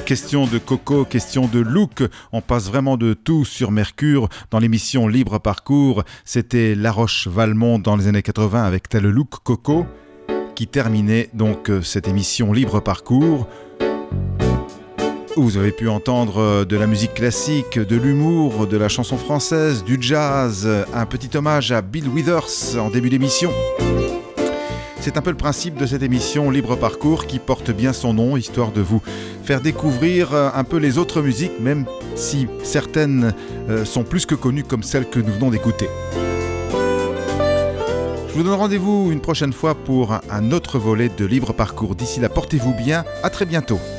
question de coco, question de look, on passe vraiment de tout sur Mercure dans l'émission Libre Parcours. C'était La Roche-Valmont dans les années 80 avec T'as le look coco qui terminait donc cette émission Libre Parcours. Vous avez pu entendre de la musique classique, de l'humour, de la chanson française, du jazz, un petit hommage à Bill Withers en début d'émission. C'est un peu le principe de cette émission Libre Parcours qui porte bien son nom, histoire de vous faire découvrir un peu les autres musiques, même si certaines sont plus que connues comme celles que nous venons d'écouter. Je vous donne rendez-vous une prochaine fois pour un autre volet de Libre Parcours. D'ici là, portez-vous bien, à très bientôt.